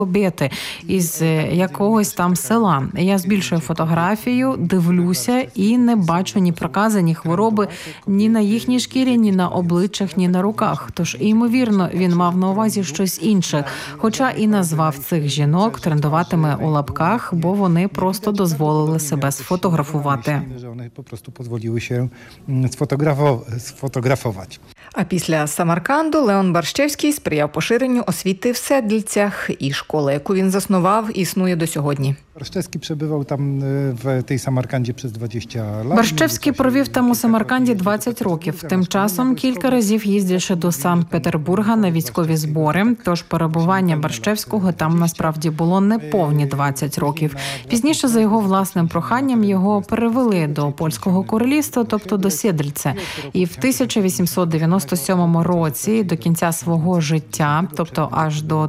Обіти із якогось там села. Я збільшую фотографію, дивлюся і не бачу ні прокази, ні хвороби, ні на їхній шкірі, ні на обличчях, ні на руках. Тож, ймовірно, він мав на увазі щось інше. Хоча і назвав цих жінок трендуватими у лапках, бо вони просто дозволили себе сфотографувати. Вони просто дозволили себе сфотографувати. А після Самарканду Леон Барщевський сприяв поширенню освіти в Седлицях, і школа, яку він заснував, існує до сьогодні. Барщевський перебував там в тій Самарканді przez 20 років. Барщевський провів там у Самарканді 20 років. Тим часом кілька разів їздячи до Санкт-Петербурга на військові збори, тож перебування Барщевського там насправді було неповні 20 років. Пізніше, за його власним проханням, його перевели до Польського королівства, тобто до Сєдельця. І в 1897 році, до кінця свого життя, тобто аж до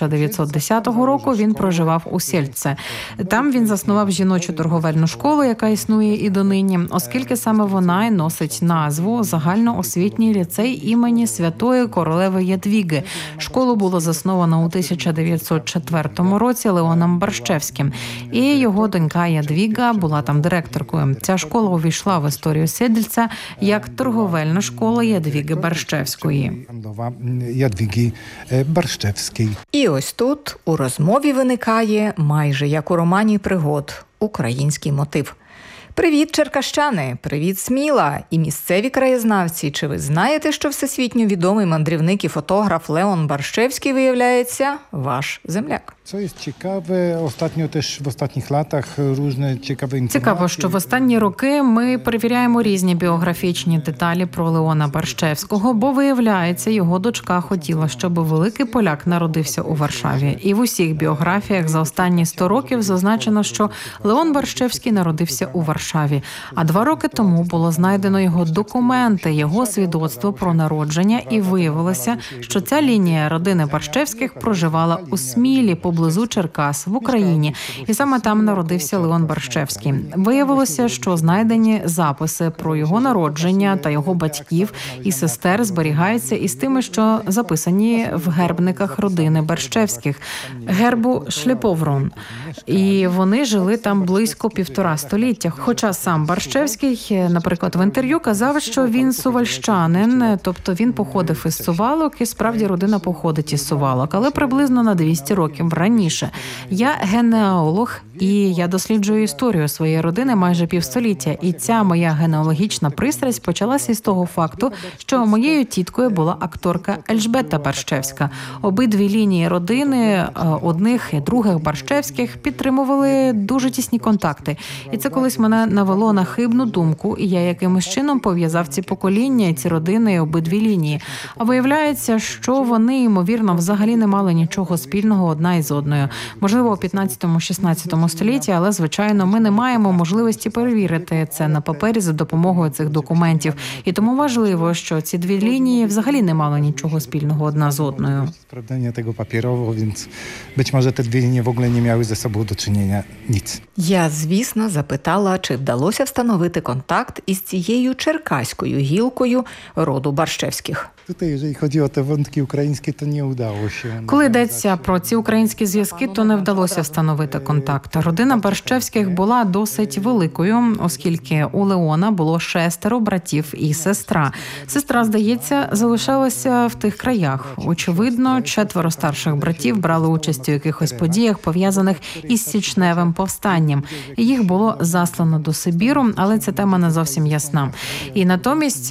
1910 року, він проживав у Сєльце. Там він заснував жіночу торговельну школу, яка існує і донині, оскільки саме вона й носить назву «Загальноосвітній ліцей імені Святої Королеви Ядвіги». Школу було засновано у 1904 році Леоном Барщевським. І його донька Ядвіга була там директоркою. Ця школа увійшла в історію Сєдельця як торговельна школа Ядвіги Барщевської. Ядвіги Барщевської. І ось тут у розмові виникає, майже як у романі пригод, український мотив. Привіт, черкащани! Привіт, Сміла! І місцеві краєзнавці! Чи ви знаєте, що всесвітньо відомий мандрівник і фотограф Леон Барщевський, виявляється, ваш земляк? Co jest ciekawe, ostatnio też w ostatnich latach różne ciekawe informacje. Цікаво, що в останні роки ми перевіряємо різні біографічні деталі про Леона Барщевського, бо, виявляється, його дочка хотіла, щоб великий поляк народився у Варшаві. І в усіх біографіях за останні 100 років зазначено, що Леон Барщевський народився у Варшаві. А 2 роки тому було знайдено його документи, його свідоцтво про народження, і виявилося, що ця лінія родини Барщевських проживала у Смілі, поблизу Черкас, в Україні. І саме там народився Леон Барщевський. Виявилося, що знайдені записи про його народження та його батьків і сестер зберігаються із тими, що записані в гербниках родини Барщевських, гербу Шліповрон. І вони жили там близько 1,5 століття. Хоча сам Барщевський, наприклад, в інтерв'ю казав, що він сувальщанин, тобто він походив із Сувалок, і справді родина походить із Сувалок, але приблизно на 200 років раніше. Я генеалог, і я досліджую історію своєї родини майже півстоліття. І ця моя генеалогічна пристрасть почалася із того факту, що моєю тіткою була акторка Ельжбета Барщевська. Обидві лінії родини, одних і других Барщевських, підтримували дуже тісні контакти. І це колись мене навело на хибну думку, і я якимось чином пов'язав ці покоління, ці родини і обидві лінії. А виявляється, що вони, ймовірно, взагалі не мали нічого спільного одна із одною. Можливо, у 15-16 столітті, але, звичайно, ми не маємо можливості перевірити це на папері за допомогою цих документів. І тому важливо, що ці дві лінії взагалі не мали нічого спільного одна з одною. Sprawdzenie tego papierowo, więc być może te dwie linie w ogóle nie miały ze sobą do czynienia nic. Я, звісно, запитала, чи вдалося встановити контакт із цією черкаською гілкою роду Барщевських. Tutaj, jeżeli chodzi o te wątki ukraińskie, to nie udało się. Коли йдеться про ці українські зв'язки, то не вдалося встановити контакт. Родина Барщевських була досить великою, оскільки у Леона було 6 братів і сестра. Сестра, здається, залишалася в тих краях. Очевидно, 4 старших братів брали участь у якихось подіях, пов'язаних із січневим повстанням. Їх було заслано до Сибіру, але ця тема не зовсім ясна. І натомість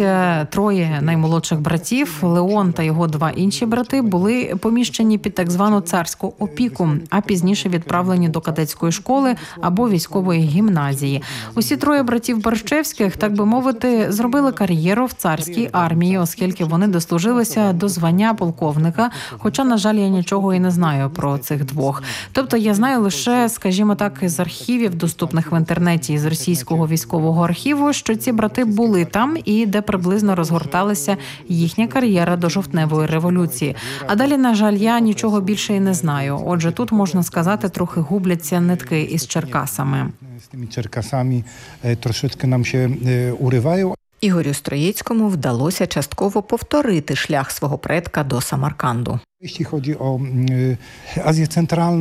3 наймолодших братів, Леон та його 2 інші брати, були поміщені під так звану царську опіку, а пізніше відправлені до кадетської школи або військової гімназії. Усі 3 братів Барщевських, так би мовити, зробили кар'єру в царській армії, оскільки вони дослужилися до звання полковника, хоча, на жаль, я нічого і не знаю про цих 2. Тобто я знаю лише, скажімо так, із архівів, доступних в інтернеті, із російського військового архіву, що ці брати були там і де приблизно розгорталася їхня кар'єра до жовтневої революції. А далі, на жаль, я нічого більше і не знаю. Отже, тут, можна сказати, трохи губляться нитки із Черкасами. Z tymi Czerkasami troszeczkę nam się urywają. Ігорю Строєцькому вдалося частково повторити шлях свого предка до Самарканду. Jeśli chodzi o Azję Centralną,